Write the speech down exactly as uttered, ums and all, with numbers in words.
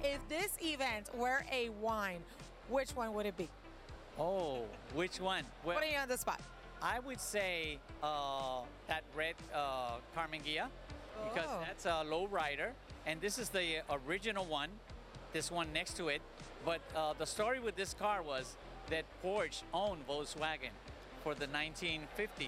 If this event were a wine, which one would it be? Oh, which one? Well, Putting you on the spot. I would say uh, that red uh, Carmen Ghia, because Oh. that's a low rider, and this is the original one, this one next to it. But uh, the story with this car was that Porsche owned Volkswagen for the nineteen fifties.